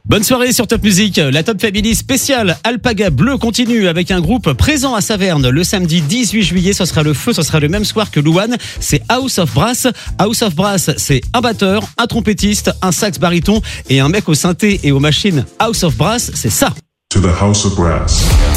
Bonne soirée sur Top Music. La Top Family spéciale Alpaga Bleu continue avec un groupe présent à Saverne le samedi 18 juillet. Ce sera le feu, ce sera le même soir que Louane. C'est House of Brass. House of Brass, c'est un batteur, un trompettiste, un sax baryton et un mec au synthé et aux machines. House of Brass, c'est ça. To the House of Brass.